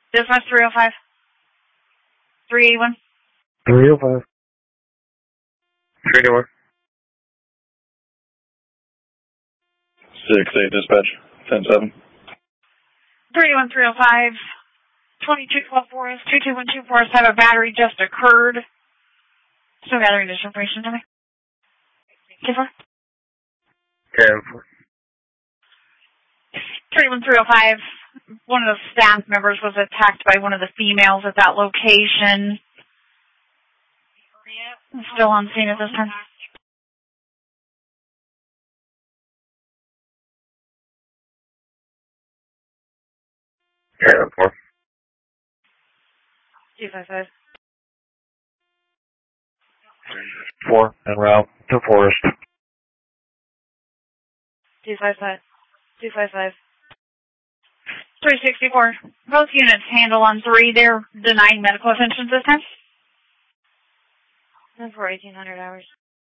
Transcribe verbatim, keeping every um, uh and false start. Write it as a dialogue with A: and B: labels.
A: Dispatch three oh five. three eighty-one.
B: three oh five. three eighty-one.
C: six eight dispatch. ten seven.
A: three eighty-one, three oh five. twenty-two twelve Forest, two two one two Forest, have a battery just occurred. So gathering this information to me. ten four.
B: ten four.
A: three eighty-one, three oh five. One of the staff members was attacked by one of the females at that location. Still on scene at this time.
B: ten four.
A: two five five.
B: four en route to Forest.
A: two five five. two five five. three sixty-four. Both units handle on three. They're denying medical attention this time. And for eighteen hundred hours.